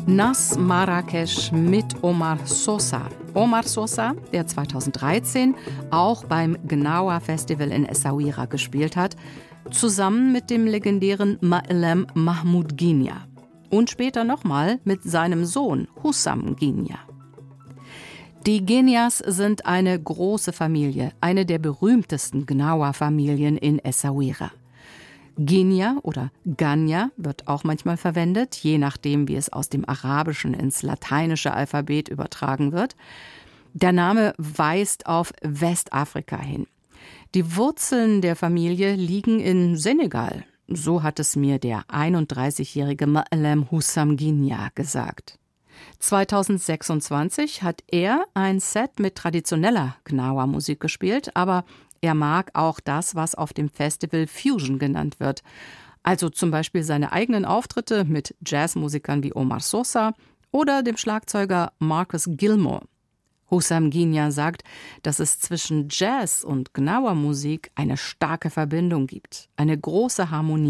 Nas Marrakesch mit Omar Sosa. Omar Sosa, der 2013 auch beim Gnawa Festival in Essaouira gespielt hat, zusammen mit dem legendären Ma'lem Mahmoud Ghenia. Und später nochmal mit seinem Sohn Hussam Ghenia. Die Ghenias sind eine große Familie, eine der berühmtesten Gnawa-Familien in Essaouira. Ghenia oder Ganya wird auch manchmal verwendet, je nachdem, wie es aus dem Arabischen ins lateinische Alphabet übertragen wird. Der Name weist auf Westafrika hin. Die Wurzeln der Familie liegen in Senegal. So hat es mir der 31-jährige Ma'lem Hussam Ghenia gesagt. 2026 hat er ein Set mit traditioneller Gnawa-Musik gespielt, aber er mag auch das, was auf dem Festival Fusion genannt wird. Also zum Beispiel seine eigenen Auftritte mit Jazzmusikern wie Omar Sosa oder dem Schlagzeuger Marcus Gilmore. Hussam Ghenia sagt, dass es zwischen Jazz und Gnawa-Musik eine starke Verbindung gibt, eine große Harmonie.